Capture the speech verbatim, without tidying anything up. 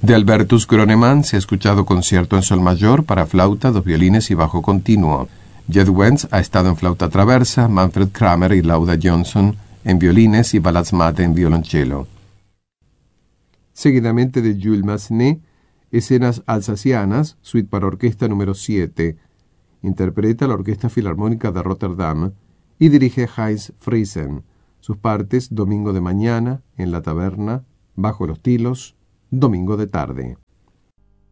De Albertus Gronemann se ha escuchado concierto en sol mayor para flauta, dos violines y bajo continuo. Jed Wentz ha estado en flauta traversa, Manfred Kramer y Lauda Johnson en violines y Balazs Mate en violonchelo. Seguidamente de Jules Massenet, Escenas alsacianas, suite para orquesta número siete. Interpreta la Orquesta Filarmónica de Rotterdam y dirige Heinz Friesen. Sus partes: Domingo de mañana, En la taberna, Bajo los tilos, Domingo de tarde.